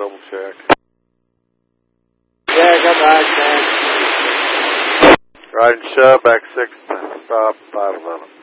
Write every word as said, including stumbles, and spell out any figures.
double check. Yeah, got the high stand. Ride and shove, back six, stop, five eleven.